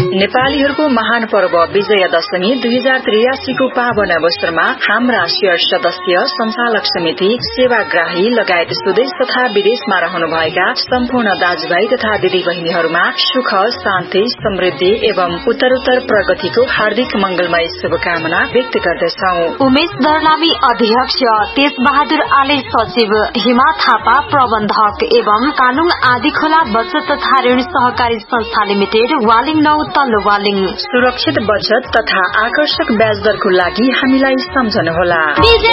नेपालीहरूको महान पर्व विजयादशमी 2083 को पावन अवसरमा हाम्रा शेयर सदस्य, संचालक समिति, सेवाग्राही लगायत स्वदेश तथा विदेशमा रहनुभएका सम्पूर्ण दाजुभाइ तथा दिदी बहिनीहरूमा सुख, शान्ति, समृद्धि एवं उत्तरोत्तर प्रगतिको हार्दिक मंगलमय शुभकामना व्यक्त गर्दछौ। उमेश दर्लामी अध्यक्ष, तेज बहादुर आले सचिव, हिमा थापा प्रबन्धक एवं कानुङ आदिखोला बचत तथा ऋण सहकारी संस्था लिमिटेड, वालिङ 9 तल्लो वालिङ। सुरक्षित बचत तथा आकर्षक ब्याज दरको लागि हामीलाई सम्झनुहोला।